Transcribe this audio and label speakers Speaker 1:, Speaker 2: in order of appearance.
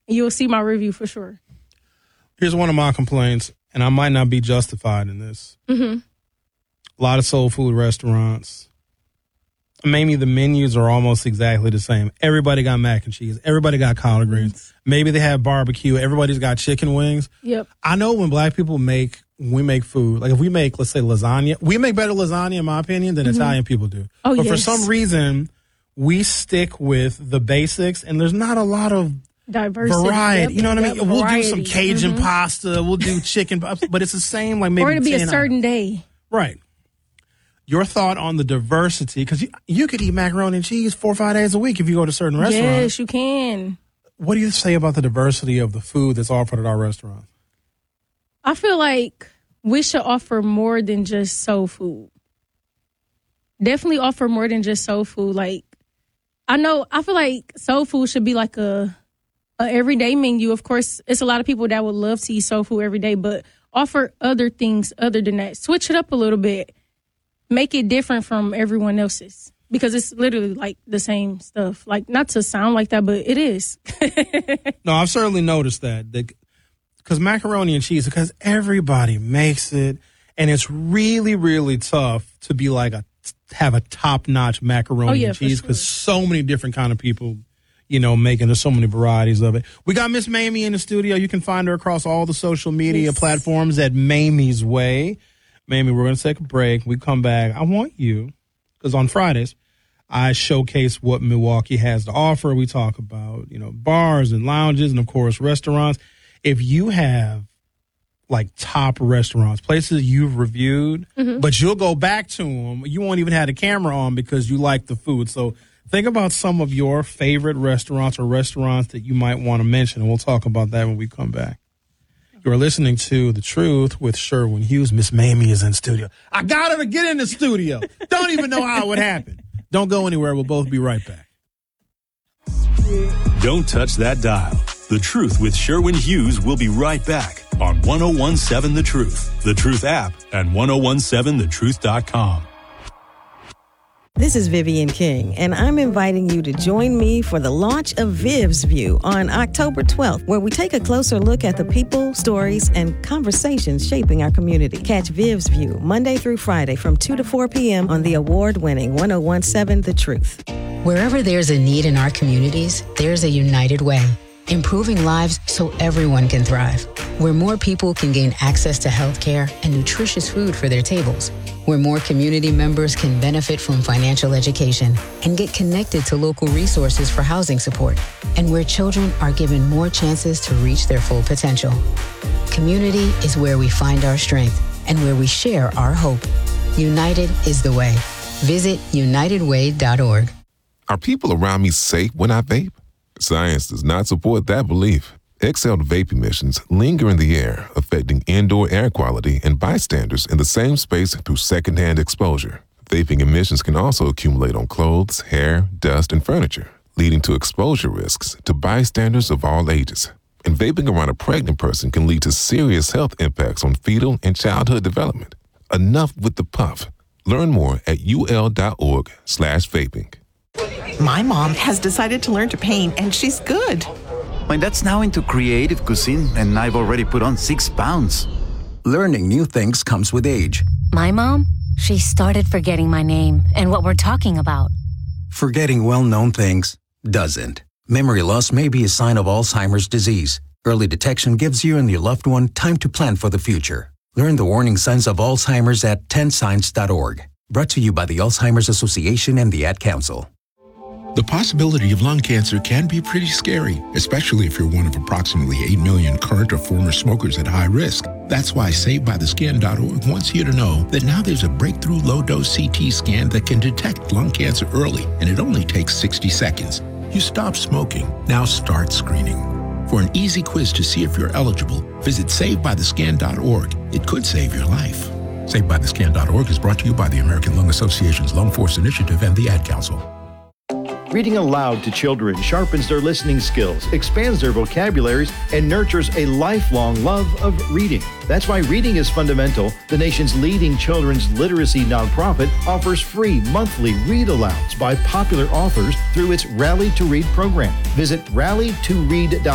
Speaker 1: You'll see my review for sure.
Speaker 2: Here's one of my complaints, and I might not be justified in this.
Speaker 1: Mm-hmm.
Speaker 2: A lot of soul food restaurants. Maybe the menus are almost exactly the same. Everybody got mac and cheese. Everybody got collard greens. Maybe they have barbecue. Everybody's got chicken wings.
Speaker 1: Yep.
Speaker 2: I know when black people make food, like if we make, let's say, lasagna, we make better lasagna, in my opinion, than Italian people do.
Speaker 1: Oh,
Speaker 2: but
Speaker 1: yes.
Speaker 2: for some reason, we stick with the basics, and there's not a lot of
Speaker 1: diversity.
Speaker 2: variety.
Speaker 1: Yep.
Speaker 2: You know what I mean? We'll do some
Speaker 1: Variety.
Speaker 2: Cajun pasta. We'll do chicken, but it's the same, like maybe
Speaker 1: Or it'll be a
Speaker 2: 10
Speaker 1: certain day.
Speaker 2: Right. Your thought on the diversity, because you could eat macaroni and cheese 4 or 5 days a week if you go to certain restaurants.
Speaker 1: Yes, you can.
Speaker 2: What do you say about the diversity of the food that's offered at our restaurant?
Speaker 1: I feel like we should offer more than just soul food. Definitely offer more than just soul food. Like, I feel like soul food should be like a everyday menu. Of course, it's a lot of people that would love to eat soul food every day, but offer other things other than that. Switch it up a little bit. Make it different from everyone else's, because it's literally like the same stuff. Like, not to sound like that, but it is.
Speaker 2: No, I've certainly noticed that because macaroni and cheese, because everybody makes it, and it's really, really tough to be like have a top-notch macaroni and cheese, because so many different kind of people, making. There's so many varieties of it. We got Miss Mamie in the studio. You can find her across all the social media platforms at Mamie's Way. Mamie, we're going to take a break. We come back. I want you, because on Fridays, I showcase what Milwaukee has to offer. We talk about, bars and lounges and, of course, restaurants. If you have, like, top restaurants, places you've reviewed, but you'll go back to them, you won't even have the camera on because you like the food. So think about some of your favorite restaurants or restaurants that you might want to mention, and we'll talk about that when we come back. You're listening to The Truth with Sherwin Hughes. Miss Mamie is in studio. I got her to get in the studio. Don't even know how it would happen. Don't go anywhere. We'll both be right back.
Speaker 3: Don't touch that dial. The Truth with Sherwin Hughes will be right back on 1017 The Truth, The Truth app, and 1017thetruth.com.
Speaker 4: This is Vivian King, and I'm inviting you to join me for the launch of Viv's View on October 12th, where we take a closer look at the people, stories, and conversations shaping our community. Catch Viv's View Monday through Friday from 2 to 4 p.m. on the award-winning 1017 The Truth.
Speaker 5: Wherever there's a need in our communities, there's a United Way. Improving lives so everyone can thrive. Where more people can gain access to health care and nutritious food for their tables. Where more community members can benefit from financial education and get connected to local resources for housing support. And where children are given more chances to reach their full potential. Community is where we find our strength and where we share our hope. United is the way. Visit unitedway.org.
Speaker 6: Are people around me safe when I vape? Science does not support that belief. Exhaled vape emissions linger in the air, affecting indoor air quality and bystanders in the same space through secondhand exposure. Vaping emissions can also accumulate on clothes, hair, dust, and furniture, leading to exposure risks to bystanders of all ages. And vaping around a pregnant person can lead to serious health impacts on fetal and childhood development. Enough with the puff. Learn more at ul.org/vaping.
Speaker 7: My mom has decided to learn to paint, and she's good.
Speaker 8: My dad's now into creative cuisine, and I've already put on 6 pounds.
Speaker 9: Learning new things comes with age.
Speaker 10: My mom, she started forgetting my name and what we're talking about.
Speaker 9: Forgetting well-known things doesn't. Memory loss may be a sign of Alzheimer's disease. Early detection gives you and your loved one time to plan for the future. Learn the warning signs of Alzheimer's at 10signs.org. Brought to you by the Alzheimer's Association and the Ad Council.
Speaker 11: The possibility of lung cancer can be pretty scary, especially if you're one of approximately 8 million current or former smokers at high risk. That's why SaveByTheScan.org wants you to know that now there's a breakthrough low-dose CT scan that can detect lung cancer early, and it only takes 60 seconds. You stop smoking, now start screening. For an easy quiz to see if you're eligible, visit SaveByTheScan.org. It could save your life. SaveByTheScan.org is brought to you by the American Lung Association's Lung Force Initiative and the Ad Council.
Speaker 12: Reading aloud to children sharpens their listening skills, expands their vocabularies, and nurtures a lifelong love of reading. That's why Reading is Fundamental, the nation's leading children's literacy nonprofit, offers free monthly read-alouds by popular authors through its Rally to Read program. Visit rallytoread.org